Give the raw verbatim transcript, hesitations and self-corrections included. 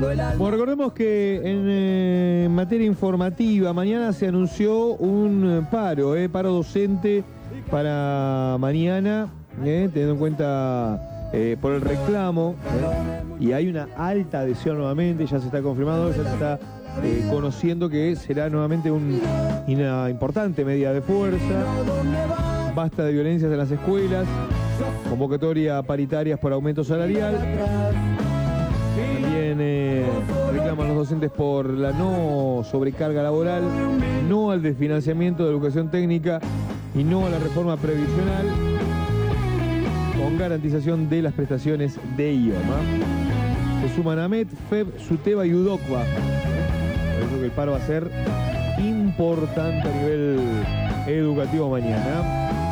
Bueno, recordemos que en eh, materia informativa, mañana se anunció un paro, eh, paro docente para mañana, eh, teniendo en cuenta eh, por el reclamo, eh, y hay una alta adhesión nuevamente, ya se está confirmando, ya se está eh, conociendo que será nuevamente un, una importante medida de fuerza. Basta de violencias en las escuelas, convocatoria paritarias por aumento salarial. También eh, reclaman los docentes por la no sobrecarga laboral, no al desfinanciamiento de educación técnica y no a la reforma previsional, con garantización de las prestaciones de idioma. Se suman a AMET, FEB, SUTEBA y UDOCBA. Por eso que el paro va a ser importante a nivel educativo mañana.